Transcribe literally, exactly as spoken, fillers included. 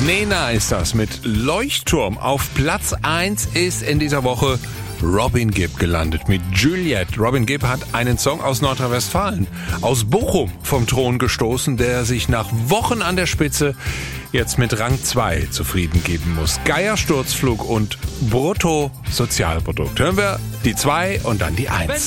Nena ist das mit Leuchtturm. Auf Platz eins ist in dieser Woche Robin Gibb gelandet mit Juliet. Robin Gibb hat einen Song aus Nordrhein-Westfalen, aus Bochum vom Thron gestoßen, der sich nach Wochen an der Spitze jetzt mit Rang zwei zufrieden geben muss. Geiersturzflug und Bruttosozialprodukt. Hören wir die zwei und dann die eins.